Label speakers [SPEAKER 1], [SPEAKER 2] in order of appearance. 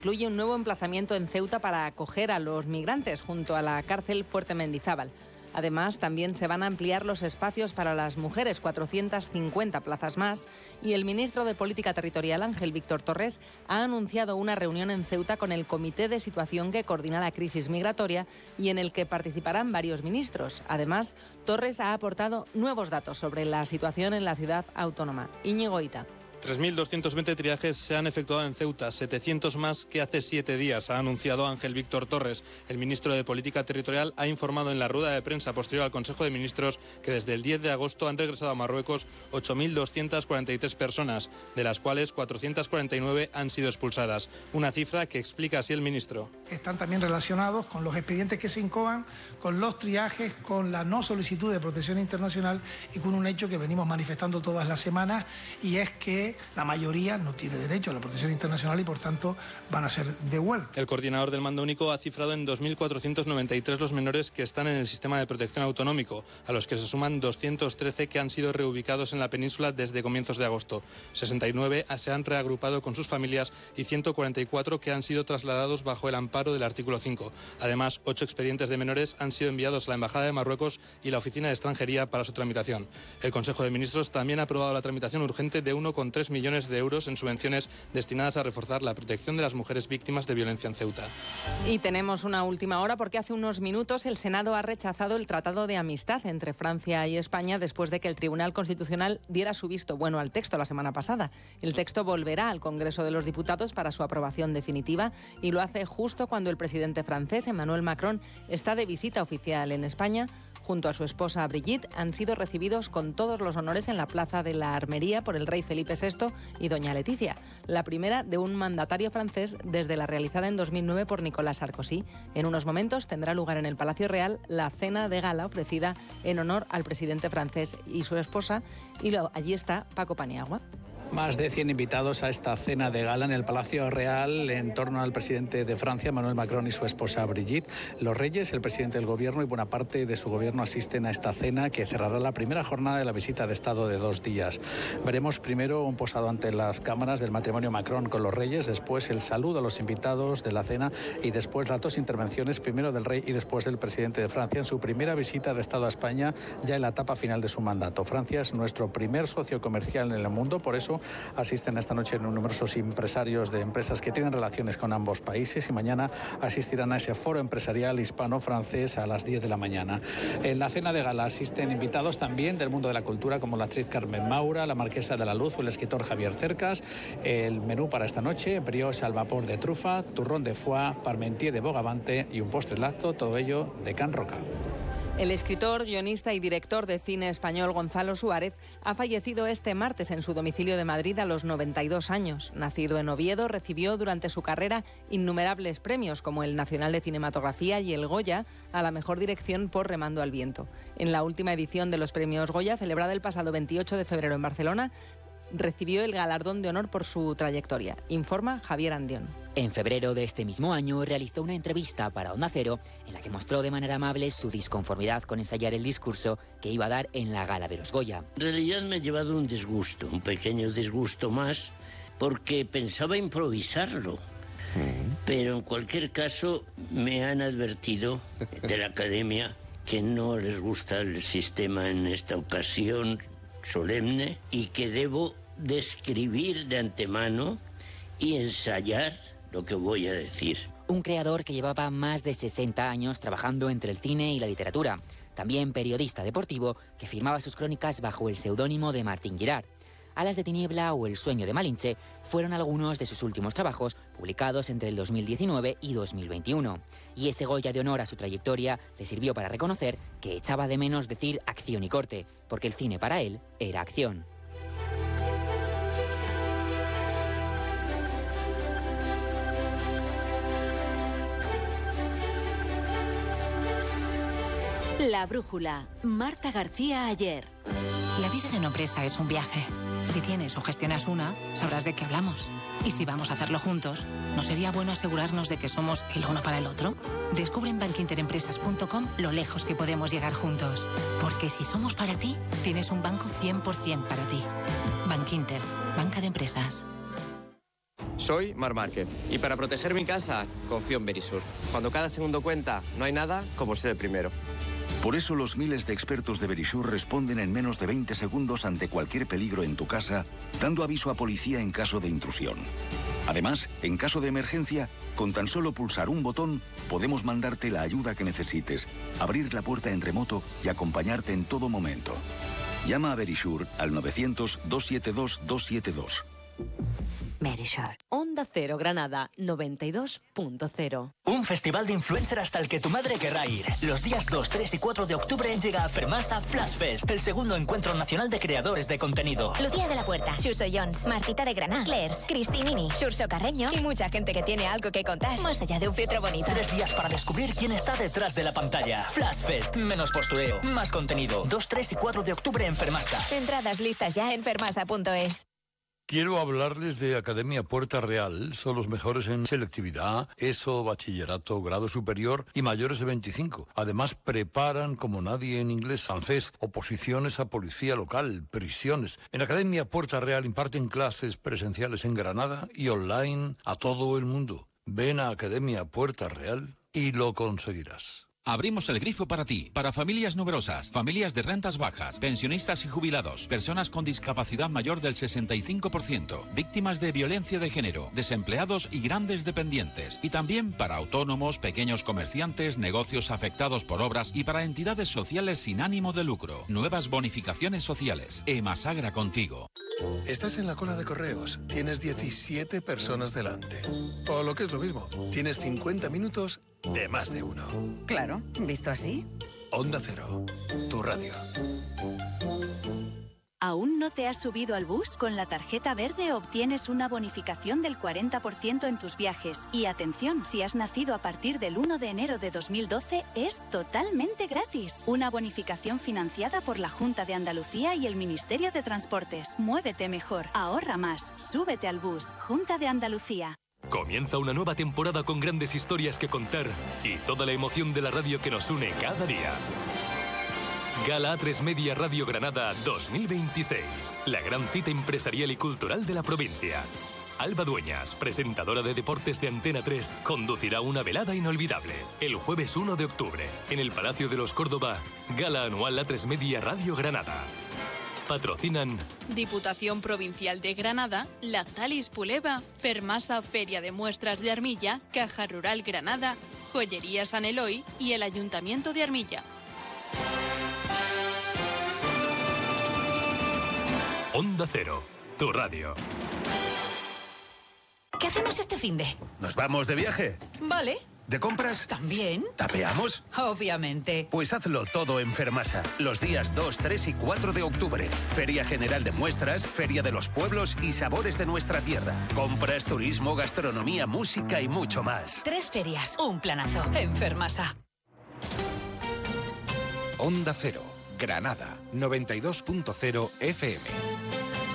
[SPEAKER 1] Incluye un nuevo emplazamiento en Ceuta para acoger a los migrantes junto a la cárcel Fuerte Mendizábal. Además, también se van a ampliar los espacios para las mujeres, 450 plazas más, y el ministro de Política Territorial, Ángel Víctor Torres, ha anunciado una reunión en Ceuta con el Comité de Situación que coordina la crisis migratoria y en el que participarán varios ministros. Además, Torres ha aportado nuevos datos sobre la situación en la ciudad autónoma. Íñigo Ita.
[SPEAKER 2] 3.220 triajes se han efectuado en Ceuta, 700 más que hace 7 días, ha anunciado Ángel Víctor Torres. El ministro de Política Territorial ha informado en la rueda de prensa posterior al Consejo de Ministros que desde el 10 de agosto han regresado a Marruecos 8.243 personas, de las cuales 449 han sido expulsadas. Una cifra que explica así el ministro.
[SPEAKER 3] Están también relacionados con los expedientes que se incoan, con los triajes, con la no solicitud de protección internacional y con un hecho que venimos manifestando todas las semanas, y es que la mayoría no tiene derecho a la protección internacional y por tanto van a ser devueltos.
[SPEAKER 2] El coordinador del Mando Único ha cifrado en 2.493 los menores que están en el sistema de protección autonómico, a los que se suman 213 que han sido reubicados en la península desde comienzos de agosto. 69 se han reagrupado con sus familias y 144 que han sido trasladados bajo el amparo del artículo 5. Además, 8 expedientes de menores han sido enviados a la Embajada de Marruecos y la Oficina de Extranjería para su tramitación. El Consejo de Ministros también ha aprobado la tramitación urgente de 1,3 millones de euros en subvenciones destinadas a reforzar la protección de las mujeres víctimas de violencia en Ceuta.
[SPEAKER 1] Y tenemos una última hora porque hace unos minutos el Senado ha rechazado el Tratado de Amistad entre Francia y España después de que el Tribunal Constitucional diera su visto bueno al texto la semana pasada. El texto volverá al Congreso de los Diputados para su aprobación definitiva y lo hace justo cuando el presidente francés, Emmanuel Macron, está de visita oficial en España. Junto a su esposa Brigitte, han sido recibidos con todos los honores en la Plaza de la Armería por el rey Felipe VI y doña Leticia, la primera de un mandatario francés desde la realizada en 2009 por Nicolas Sarkozy. En unos momentos tendrá lugar en el Palacio Real la cena de gala ofrecida en honor al presidente francés y su esposa, y allí está Paco Paniagua.
[SPEAKER 4] Más de 100 invitados a esta cena de gala en el Palacio Real en torno al presidente de Francia, Emmanuel Macron, y su esposa Brigitte. Los reyes, el presidente del gobierno y buena parte de su gobierno asisten a esta cena que cerrará la primera jornada de la visita de Estado de 2 días. Veremos primero un posado ante las cámaras del matrimonio Macron con los reyes, después el saludo a los invitados de la cena y después las 2 intervenciones, primero del rey y después del presidente de Francia en su primera visita de Estado a España, ya en la etapa final de su mandato. Francia es nuestro primer socio comercial en el mundo, por eso asisten esta noche numerosos empresarios de empresas que tienen relaciones con ambos países y mañana asistirán a ese foro empresarial hispano-francés a las 10 de la mañana. En la cena de gala asisten invitados también del mundo de la cultura como la actriz Carmen Maura, la marquesa de la Luz o el escritor Javier Cercas. El menú para esta noche: brioche al vapor de trufa, turrón de foie, parmentier de bogavante y un postre lacto, todo ello de Can Roca.
[SPEAKER 1] El escritor, guionista y director de cine español Gonzalo Suárez ha fallecido este martes en su domicilio de Madrid a los 92 años. Nacido en Oviedo, recibió durante su carrera innumerables premios como el Nacional de Cinematografía y el Goya a la mejor dirección por Remando al viento. En la última edición de los premios Goya, celebrada el pasado 28 de febrero en Barcelona, recibió el galardón de honor por su trayectoria. Informa Javier Andión.
[SPEAKER 5] En febrero de este mismo año realizó una entrevista para Onda Cero en la que mostró de manera amable su disconformidad con ensayar el discurso que iba a dar en la gala de los Goya.
[SPEAKER 6] En realidad me ha llevado un disgusto, un pequeño disgusto más, porque pensaba improvisarlo. Pero en cualquier caso me han advertido de la Academia que no les gusta el sistema en esta ocasión solemne y que debo describir de antemano y ensayar lo que voy a decir.
[SPEAKER 5] Un creador que llevaba más de 60 años trabajando entre el cine y la literatura. También periodista deportivo que firmaba sus crónicas bajo el seudónimo de Martín Girard. Alas de tiniebla o El sueño de Malinche fueron algunos de sus últimos trabajos publicados entre el 2019 y 2021. Y ese Goya de honor a su trayectoria le sirvió para reconocer que echaba de menos decir acción y corte, porque el cine para él era acción.
[SPEAKER 7] La brújula. Marta García Ayer.
[SPEAKER 8] La vida de una empresa es un viaje. Si tienes o gestionas una, sabrás de qué hablamos. Y si vamos a hacerlo juntos, ¿no sería bueno asegurarnos de que somos el uno para el otro? Descubre en bankinterempresas.com lo lejos que podemos llegar juntos. Porque si somos para ti, tienes un banco 100% para ti. Bankinter, banca de empresas.
[SPEAKER 9] Soy Mar Márquez y para proteger mi casa confío en Verisur. Cuando cada segundo cuenta, no hay nada como ser el primero.
[SPEAKER 10] Por eso los miles de expertos de Verisur responden en menos de 20 segundos ante cualquier peligro en tu casa, dando aviso a policía en caso de intrusión. Además, en caso de emergencia, con tan solo pulsar un botón, podemos mandarte la ayuda que necesites, abrir la puerta en remoto y acompañarte en todo momento. Llama a Verisur al 900-272-272.
[SPEAKER 11] Verisur. Onda Cero Granada 92.0.
[SPEAKER 12] Un festival de influencer hasta el que tu madre querrá ir. Los días 2, 3 y 4 de octubre llega a Fermasa Flash Fest, el segundo encuentro nacional de creadores de contenido.
[SPEAKER 13] Lucía de la Puerta, Xuso Jones, Martita de Granada, Clairs, Cristinini, Xurxo Carreño y mucha gente que tiene algo que contar, más allá de un filtro bonito.
[SPEAKER 12] 3 días para descubrir quién está detrás de la pantalla. Flash Fest, menos postureo, más contenido. 2, 3 y 4 de octubre en Fermasa.
[SPEAKER 13] Entradas listas ya en fermasa.es.
[SPEAKER 14] Quiero hablarles de Academia Puerta Real. Son los mejores en selectividad, ESO, bachillerato, grado superior y mayores de 25. Además, preparan como nadie en inglés, francés, oposiciones a policía local, prisiones. En Academia Puerta Real imparten clases presenciales en Granada y online a todo el mundo. Ven a Academia Puerta Real y lo conseguirás.
[SPEAKER 15] Abrimos el grifo para ti, para familias numerosas, familias de rentas bajas, pensionistas y jubilados, personas con discapacidad mayor del 65%, víctimas de violencia de género, desempleados y grandes dependientes, y también para autónomos, pequeños comerciantes, negocios afectados por obras y para entidades sociales sin ánimo de lucro. Nuevas bonificaciones sociales. Emasagra contigo.
[SPEAKER 16] Estás en la cola de correos, tienes 17 personas delante. O lo que es lo mismo, tienes 50 minutos de más de uno.
[SPEAKER 17] Claro, visto así.
[SPEAKER 16] Onda Cero, tu radio.
[SPEAKER 18] ¿Aún no te has subido al bus? Con la tarjeta verde obtienes una bonificación del 40% en tus viajes. Y atención, si has nacido a partir del 1 de enero de 2012, es totalmente gratis. Una bonificación financiada por la Junta de Andalucía y el Ministerio de Transportes. Muévete mejor, ahorra más, súbete al bus. Junta de Andalucía.
[SPEAKER 19] Comienza una nueva temporada con grandes historias que contar y toda la emoción de la radio que nos une cada día. Gala A3 Media Radio Granada 2026. La gran cita empresarial y cultural de la provincia. Alba Dueñas, presentadora de deportes de Antena 3, conducirá una velada inolvidable. El jueves 1 de octubre, en el Palacio de los Córdoba, Gala Anual A3 Media Radio Granada. Patrocinan
[SPEAKER 20] Diputación Provincial de Granada, Lactalis Puleva, Fermasa Feria de Muestras de Armilla, Caja Rural Granada, Joyería San Eloy y el Ayuntamiento de Armilla.
[SPEAKER 19] Onda Cero, tu radio.
[SPEAKER 8] ¿Qué hacemos este finde?
[SPEAKER 21] ¿Nos vamos de viaje?
[SPEAKER 8] Vale.
[SPEAKER 21] ¿De compras?
[SPEAKER 8] ¿También?
[SPEAKER 21] ¿Tapeamos?
[SPEAKER 8] Obviamente.
[SPEAKER 21] Pues hazlo todo en Fermasa. Los días 2, 3 y 4 de octubre. Feria General de Muestras, Feria de los Pueblos y Sabores de nuestra tierra. Compras, turismo, gastronomía, música y mucho más.
[SPEAKER 8] 3 ferias, un planazo. En Fermasa.
[SPEAKER 22] Onda Cero, Granada, 92.0 FM.